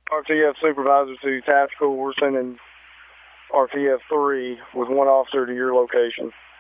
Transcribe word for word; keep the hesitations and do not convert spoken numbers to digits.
R T F supervisor to tactical. We're sending R T F three with one officer to your location.